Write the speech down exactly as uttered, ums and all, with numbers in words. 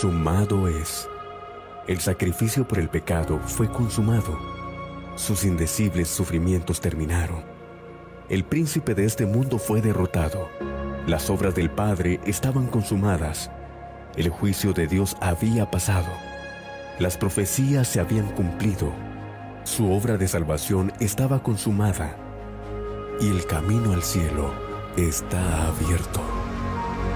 Consumado es. El sacrificio por el pecado fue consumado. Sus indecibles sufrimientos terminaron. El príncipe de este mundo fue derrotado. Las obras del Padre estaban consumadas. El juicio de Dios había pasado. Las profecías se habían cumplido. Su obra de salvación estaba consumada. Y el camino al cielo está abierto.